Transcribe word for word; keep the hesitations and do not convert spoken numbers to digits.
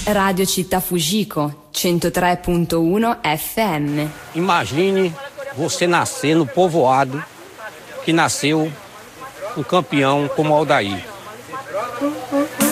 Radio Città Fugico, centotré ponto uno F M. Imagine você nascer no povoado que nasceu um campeão como Aldair.